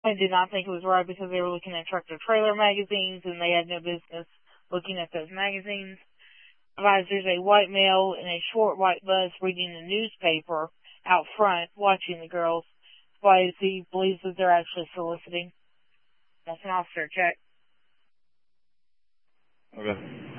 I did not think it was right because they were looking at tractor-trailer magazines and they had no business looking at those magazines. Advised there's a white male in a short white bus reading a newspaper out front watching the girls. That's why he believes that they're actually soliciting. That's an officer check. Okay.